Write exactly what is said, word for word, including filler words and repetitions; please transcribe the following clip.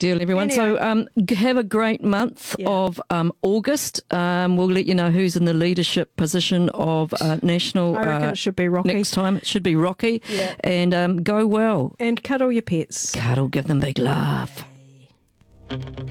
deal, everyone. Anyway. So um, g- have a great month Yeah. of um, August. Um, we'll let you know who's in the leadership position of uh, national. I reckon uh, it should be Rocky. Next time it should be Rocky. Yeah. And um, go well. And cuddle your pets. Cuddle, give them big love.